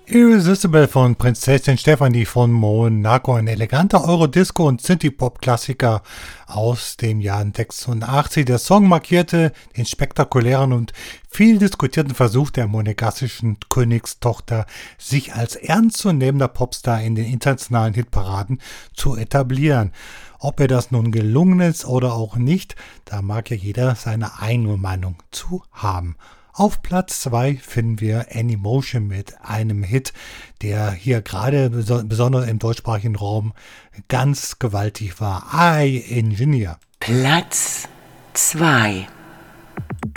Irresistible von Prinzessin Stefanie von Monaco, ein eleganter Eurodisco- und Synthie-Pop-Klassiker aus dem Jahr 86. Der Song markierte den spektakulären und viel diskutierten Versuch der monegassischen Königstochter, sich als ernstzunehmender Popstar in den internationalen Hitparaden zu etablieren. Ob ihr das nun gelungen ist oder auch nicht, da mag ja jeder seine eigene Meinung zu haben. Auf Platz 2 finden wir Anymotion mit einem Hit, der hier gerade besonders im deutschsprachigen Raum ganz gewaltig war. I Engineer. Platz 2.